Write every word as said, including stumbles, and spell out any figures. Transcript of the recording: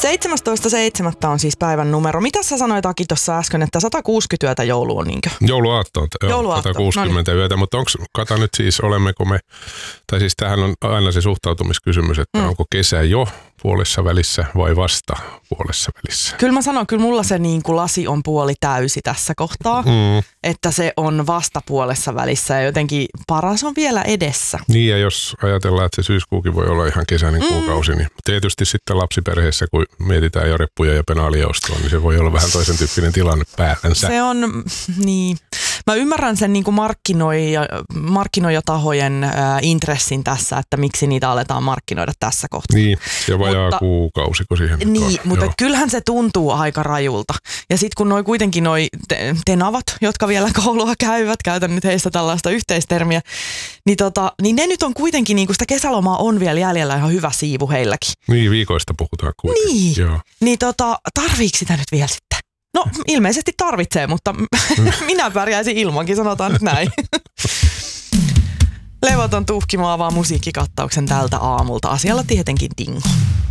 seitsemästoista seitsemättä on siis päivän numero. Mitä sä sanoit, Aki, tuossa äsken, että sata kuusikymmentä yötä joulu on niinkö? Jouluaatto on, joo, Jouluaatto. sata kuusikymmentä No niin. yötä, mutta onko, kata nyt siis, olemmeko me, tai siis tämähän on aina se suhtautumiskysymys, että mm. onko kesä jo puolessa välissä vai vasta puolessa välissä? Kyllä mä sanon, kyllä mulla se niin kuin lasi on puoli täysi tässä kohtaa, mm. että se on vasta puolessa välissä ja jotenkin paras on vielä edessä. Niin, ja jos ajatellaan, että se syyskuukin voi olla ihan kesäinen mm. kuukausi, niin tietysti sitten lapsiperheessä, kun mietitään jo reppuja ja penaaliostoa, niin se voi olla vähän toisen tyyppinen tilanne päällänsä. Se on, niin. Mä ymmärrän sen niin kuin markkinoija, markkinoijatahojen ää, intressin tässä, että miksi niitä aletaan markkinoida tässä kohtaa. Niin, se vajaa mutta, kuukausi, kun siihen Niin, on. mutta Joo. kyllähän se tuntuu aika rajulta. Ja sitten kun noi kuitenkin noi te- tenavat, jotka vielä koulua käyvät, käytän nyt heistä tällaista yhteistermiä, niin, tota, niin ne nyt on kuitenkin, niin kuin sitä kesälomaa on vielä jäljellä ihan hyvä siivu heilläkin. Niin, viikoista puhutaan kuitenkin. Niin, Joo. niin tota, tarviiko sitä nyt vielä sitten? No ilmeisesti tarvitsee, mutta minä pärjäisin ilmankin, sanotaan nyt näin. Levoton tuhkimo avaa musiikkikattauksen tältä aamulta. Asialla tietenkin Dingo.